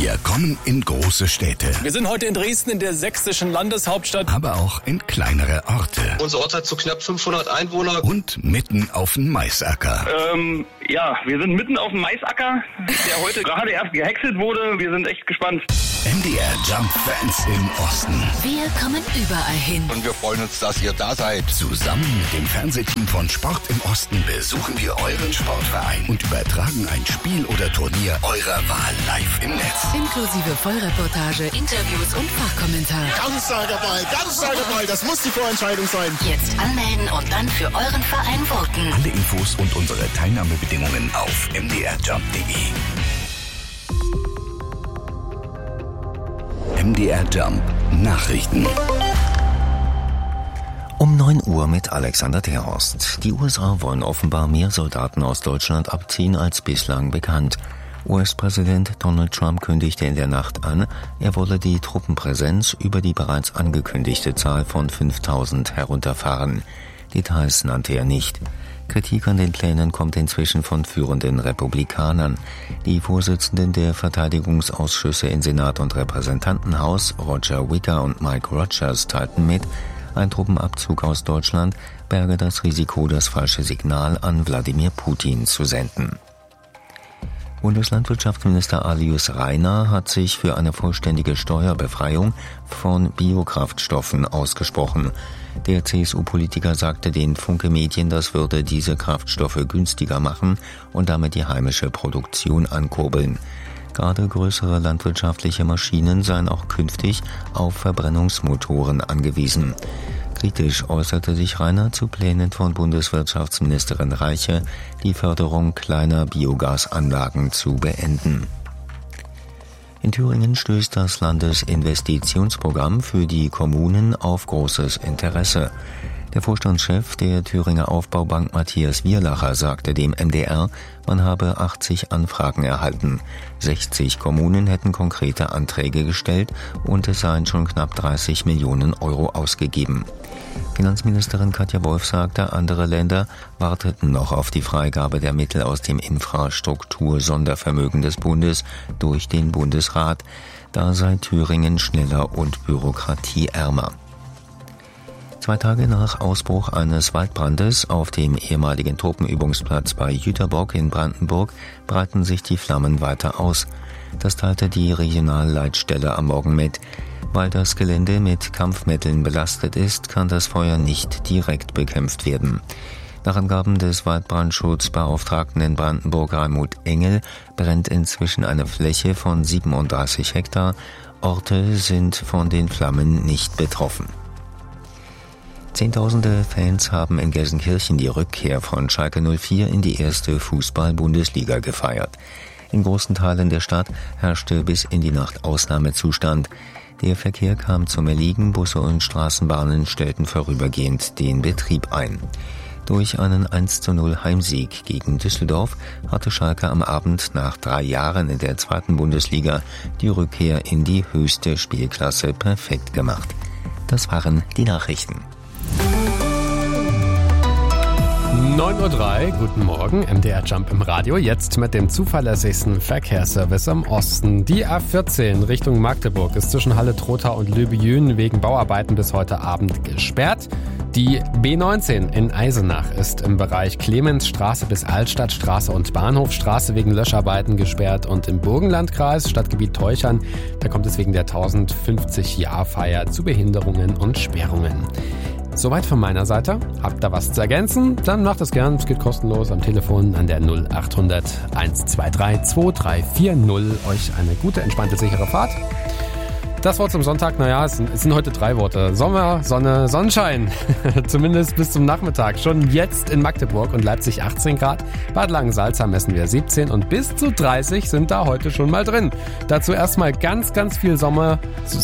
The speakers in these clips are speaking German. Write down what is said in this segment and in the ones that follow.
Wir kommen in große Städte. Wir sind heute in Dresden, in der sächsischen Landeshauptstadt. Aber auch in kleinere Orte. Unser Ort hat so knapp 500 Einwohner. Und mitten auf dem Maisacker. Ja, wir sind mitten auf dem Maisacker, der heute gerade erst gehäckselt wurde. Wir sind echt gespannt. MDR Jump Fans im Osten. Wir kommen überall hin. Und wir freuen uns, dass ihr da seid. Zusammen mit dem Fernsehteam von Sport im Osten besuchen wir euren Sportverein und übertragen ein Spiel oder Turnier eurer Wahl live im Netz. Inklusive Vollreportage, Interviews und Fachkommentar. Ganz starker Ball, das muss die Vorentscheidung sein. Jetzt anmelden und dann für euren Verein voten. Alle Infos und unsere Teilnahmebedingungen auf mdrjump.de. MDR Jump Nachrichten. Um 9 Uhr mit Alexander Terhorst. Die USA wollen offenbar mehr Soldaten aus Deutschland abziehen als bislang bekannt. US-Präsident Donald Trump kündigte in der Nacht an, er wolle die Truppenpräsenz über die bereits angekündigte Zahl von 5.000 herunterfahren. Details nannte er nicht. Kritik an den Plänen kommt inzwischen von führenden Republikanern. Die Vorsitzenden der Verteidigungsausschüsse in Senat und Repräsentantenhaus, Roger Wicker und Mike Rogers, teilten mit, ein Truppenabzug aus Deutschland berge das Risiko, das falsche Signal an Wladimir Putin zu senden. Bundeslandwirtschaftsminister Alois Rainer hat sich für eine vollständige Steuerbefreiung von Biokraftstoffen ausgesprochen. Der CSU-Politiker sagte den Funke-Medien, das würde diese Kraftstoffe günstiger machen und damit die heimische Produktion ankurbeln. Gerade größere landwirtschaftliche Maschinen seien auch künftig auf Verbrennungsmotoren angewiesen. Kritisch äußerte sich Rainer zu Plänen von Bundeswirtschaftsministerin Reiche, die Förderung kleiner Biogasanlagen zu beenden. In Thüringen stößt das Landesinvestitionsprogramm für die Kommunen auf großes Interesse. Der Vorstandschef der Thüringer Aufbaubank Matthias Wierlacher sagte dem MDR, man habe 80 Anfragen erhalten. 60 Kommunen hätten konkrete Anträge gestellt und es seien schon knapp 30 Millionen Euro ausgegeben. Finanzministerin Katja Wolf sagte, andere Länder warteten noch auf die Freigabe der Mittel aus dem Infrastruktur-Sondervermögen des Bundes durch den Bundesrat. Da sei Thüringen schneller und bürokratieärmer. 2 Tage nach Ausbruch eines Waldbrandes auf dem ehemaligen Truppenübungsplatz bei Jüterbock in Brandenburg breiten sich die Flammen weiter aus. Das teilte die Regionalleitstelle am Morgen mit. Weil das Gelände mit Kampfmitteln belastet ist, kann das Feuer nicht direkt bekämpft werden. Nach Angaben des Waldbrandschutzbeauftragten in Brandenburg Raimund Engel brennt inzwischen eine Fläche von 37 Hektar. Orte sind von den Flammen nicht betroffen. Zehntausende Fans haben in Gelsenkirchen die Rückkehr von Schalke 04 in die erste Fußball-Bundesliga gefeiert. In großen Teilen der Stadt herrschte bis in die Nacht Ausnahmezustand. Der Verkehr kam zum Erliegen, Busse und Straßenbahnen stellten vorübergehend den Betrieb ein. Durch einen 1:0 Heimsieg gegen Düsseldorf hatte Schalke am Abend nach 3 Jahren in der 2. Bundesliga die Rückkehr in die höchste Spielklasse perfekt gemacht. Das waren die Nachrichten. 9:03 Uhr, guten Morgen, MDR Jump im Radio, jetzt mit dem zuverlässigsten Verkehrsservice im Osten. Die A14 Richtung Magdeburg ist zwischen Halle-Trotha und Löbejün wegen Bauarbeiten bis heute Abend gesperrt. Die B19 in Eisenach ist im Bereich Clemensstraße bis Altstadtstraße und Bahnhofstraße wegen Löscharbeiten gesperrt und im Burgenlandkreis, Stadtgebiet Teuchern, da kommt es wegen der 1050-Jahr-Feier zu Behinderungen und Sperrungen. Soweit von meiner Seite. Habt ihr was zu ergänzen? Dann macht es gern. Es geht kostenlos am Telefon an der 0800 123 2340. Euch eine gute, entspannte, sichere Fahrt. Das Wort zum Sonntag, es sind heute 3 Worte. Sommer, Sonne, Sonnenschein. Zumindest bis zum Nachmittag. Schon jetzt in Magdeburg und Leipzig 18 Grad. Bad Langensalza messen wir 17 und bis zu 30 sind da heute schon mal drin. Dazu erstmal ganz, ganz viel Sonne.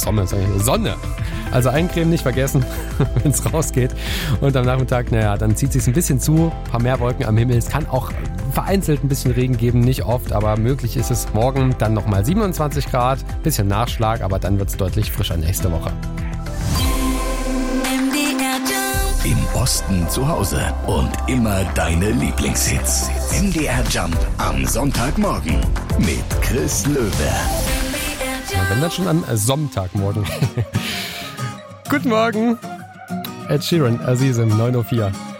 Also eincremen nicht vergessen, wenn es rausgeht. Und am Nachmittag, dann zieht es sich ein bisschen zu. Ein paar mehr Wolken am Himmel. Es kann auch vereinzelt ein bisschen Regen geben, nicht oft, aber möglich ist es. Morgen dann nochmal 27 Grad, bisschen Nachschlag, aber dann wird es deutlich frischer nächste Woche. Im Osten zu Hause und immer deine Lieblingshits. MDR Jump am Sonntagmorgen mit Chris Löwe. wenn dann schon am Sonntagmorgen. Guten Morgen. Ed Sheeran, Aziz im 9:04 Uhr.